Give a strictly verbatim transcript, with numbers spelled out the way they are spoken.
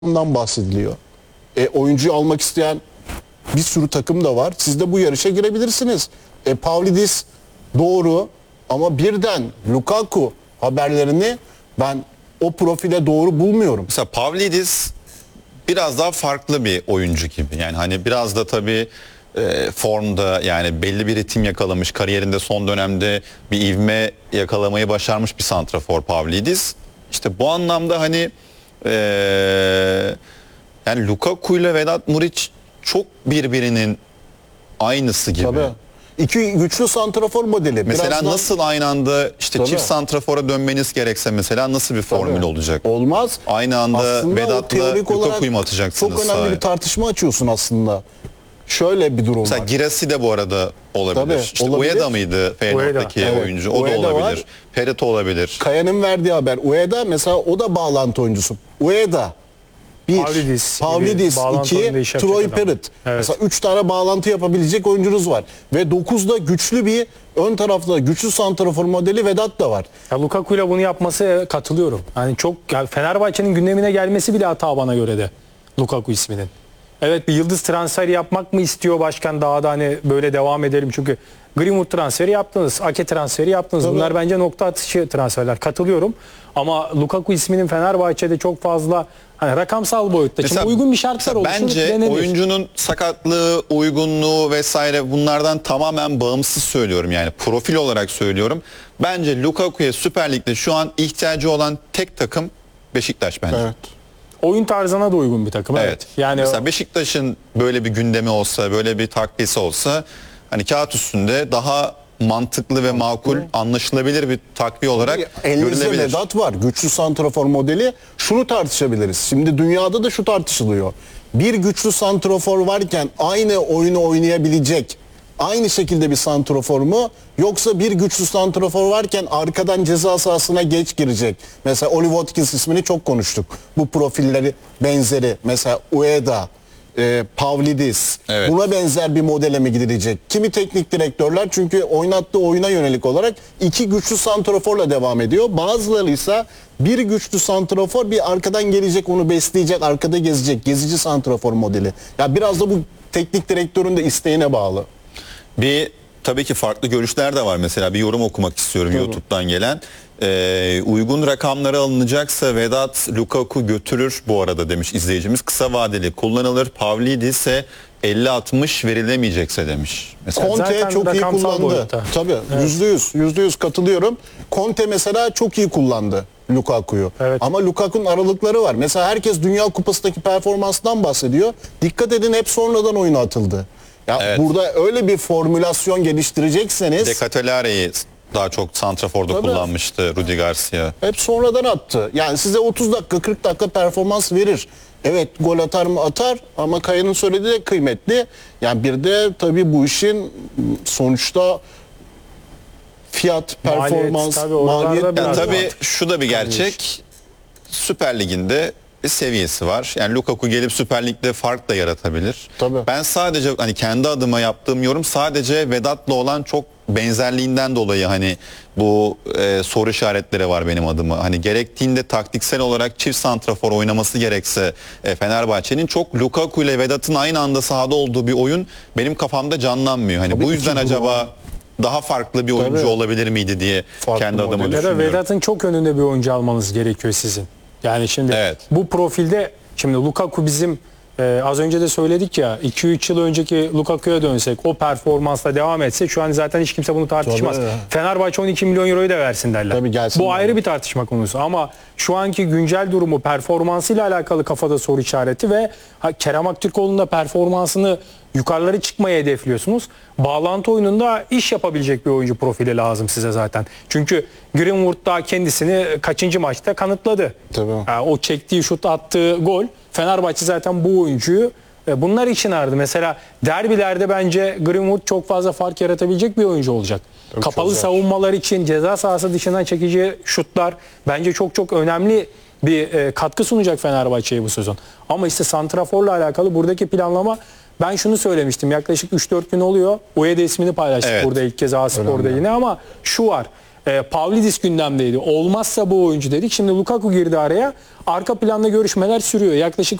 Bundan bahsediliyor. E, oyuncuyu almak isteyen bir sürü takım da var. Siz de bu yarışa girebilirsiniz. E, Pavlidis doğru ama birden Lukaku haberlerini ben o profile doğru bulmuyorum. Mesela Pavlidis biraz daha farklı bir oyuncu gibi. Yani hani biraz da tabii e, formda, yani belli bir ritim yakalamış. Kariyerinde son dönemde bir ivme yakalamayı başarmış bir santrafor Pavlidis. İşte bu anlamda hani e, yani Lukaku ile Vedat Muriç çok birbirinin aynısı gibi. Tabii. İki güçlü santrafor modeli. Mesela Birazdan... nasıl aynı anda işte Tabii. çift santrafora dönmeniz gerekse mesela nasıl bir formül Tabii. olacak? Olmaz. Aynı anda Aslında Vedat'la Lukaku'yu mu atacaksınız? Çok önemli sahaya? bir tartışma açıyorsun aslında. Şöyle bir durum Mesela var. Girassi de bu arada olabilir. Tabii, işte olabilir. Ueda mıydı Feyenoord'daki Evet, oyuncu? O da Ueda olabilir. var. Pereto olabilir. Kaya'nın verdiği haber. Ueda mesela o da bağlantı oyuncusu. Ueda bir, Pavlidis, Pavlidis bağlantı oyununda iki, iş yapacak Troy adam. Parrott. Evet. Mesela üç tane bağlantı yapabilecek oyuncunuz var. Ve dokuzda güçlü bir ön tarafta güçlü santrafor modeli Vedat da var. Ya Lukaku ile bunu yapması katılıyorum. Yani çok yani Fenerbahçe'nin gündemine gelmesi bile hata bana göre de Lukaku isminin. Evet, bir yıldız transferi yapmak mı istiyor başkan, daha da hani böyle devam edelim çünkü Greenwood transferi yaptınız, Ake transferi yaptınız. Tabii. Bunlar bence nokta atışı transferler. Katılıyorum. Ama Lukaku isminin Fenerbahçe'de çok fazla hani rakamsal boyutta. Şimdi uygun bir şartlar oluşur, bence denenir. oyuncunun sakatlığı, uygunluğu vesaire bunlardan tamamen bağımsız söylüyorum, yani profil olarak söylüyorum. Bence Lukaku'ya Süper Lig'de şu an ihtiyacı olan tek takım Beşiktaş bence. Evet. Oyun tarzına da uygun bir takım. Evet. Evet. Yani mesela Beşiktaş'ın böyle bir gündemi olsa, böyle bir takviyesi olsa, hani kağıt üstünde daha mantıklı ve makul, anlaşılabilir bir takviye olarak Elinizde görülebilir. Vedat var. Güçlü santrafor modeli. Şunu tartışabiliriz. Şimdi dünyada da şu tartışılıyor. Bir güçlü santrafor varken aynı oyunu oynayabilecek aynı şekilde bir santrafor mu? Yoksa bir güçlü santrafor varken arkadan ceza sahasına geç girecek. Mesela Oli Watkins ismini çok konuştuk. Bu profilleri benzeri. Mesela Ueda, e, Pavlidis. Evet. Buna benzer bir modele mi gidilecek? Kimi teknik direktörler çünkü oynattığı oyuna yönelik olarak iki güçlü santraforla devam ediyor. Bazıları ise bir güçlü santrafor bir arkadan gelecek, onu besleyecek, arkada gezecek, gezici santrafor modeli. Ya biraz da bu teknik direktörün de isteğine bağlı. Bir tabii ki farklı görüşler de var. Mesela bir yorum okumak istiyorum Tabii. YouTube'dan gelen. Ee, uygun rakamları alınacaksa Vedat Lukaku götürür bu arada demiş izleyicimiz. Kısa vadeli kullanılır. Pavlidis ise elli altmış verilemeyecekse demiş. Mesela Conte Zaten çok iyi rakamsal kullandı. boyutta. Tabii yüzde yüz, yüzde yüz katılıyorum. Conte mesela çok iyi kullandı Lukaku'yu. Evet. Ama Lukaku'nun aralıkları var. Mesela herkes Dünya Kupası'ndaki performanstan bahsediyor. Dikkat edin, hep sonradan oyuna atıldı. Ya Evet. burada öyle bir formülasyon geliştirecekseniz Decatelare'yi daha çok santraforda Tabii. kullanmıştı Rudi Garcia. hep sonradan attı. Yani size otuz dakika kırk dakika performans verir. Evet, gol atar mı atar ama Kaya'nın söylediği de kıymetli. Yani bir de tabii bu işin sonuçta fiyat, Maliyet, performans, tabii oralarda maliyet. biraz Yani Biraz tabii mantıklı. şu da bir gerçek. Süper Lig'inde bir seviyesi var. Yani Lukaku gelip Süper Lig'de fark da yaratabilir. Tabii. Ben sadece hani kendi adıma yaptığım yorum sadece Vedat'la olan çok benzerliğinden dolayı hani bu e, soru işaretleri var benim adıma. Hani gerektiğinde taktiksel olarak çift santrafor oynaması gerekse e, Fenerbahçe'nin çok Lukaku ile Vedat'ın aynı anda sahada olduğu bir oyun benim kafamda canlanmıyor. Hani Tabii bu yüzden iki grubu acaba var. daha farklı bir oyuncu Tabii. olabilir miydi diye Farklı kendi adıma model. Ya da düşünüyorum. Vedat'ın çok önünde bir oyuncu almanız gerekiyor sizin. Yani şimdi Evet. bu profilde şimdi Lukaku bizim e, az önce de söyledik ya, iki üç yıl önceki Lukaku'ya dönsek, o performansla devam etse şu an zaten hiç kimse bunu tartışmaz. Tabii. Fenerbahçe on iki milyon euroyu da versin derler. Tabii, gelsin Bu derler. ayrı bir tartışma konusu ama şu anki güncel durumu, performansıyla alakalı kafada soru işareti ve ha, Kerem Aktürkoğlu'nun da performansını yukarıları çıkmaya hedefliyorsunuz. Bağlantı oyununda iş yapabilecek bir oyuncu profili lazım size zaten. Çünkü Greenwood da kendisini kaçıncı maçta kanıtladı. Tabii. Yani o çektiği şut, attığı gol. Fenerbahçe zaten bu oyuncuyu e, bunlar için aradı. Mesela derbilerde bence Greenwood çok fazla fark yaratabilecek bir oyuncu olacak. Tabii, Kapalı çok zor. savunmalar için ceza sahası dışından çekeceği şutlar bence çok çok önemli bir e, katkı sunacak Fenerbahçe'ye bu sezon. Ama işte santraforla alakalı buradaki planlama, ben şunu söylemiştim yaklaşık üç dört gün oluyor. Ueda ismini paylaştık Evet. burada ilk kez A Spor'da yine, ama şu var. E, Pavlidis gündemdeydi. Olmazsa bu oyuncu dedik. Şimdi Lukaku girdi araya. Arka planda görüşmeler sürüyor. Yaklaşık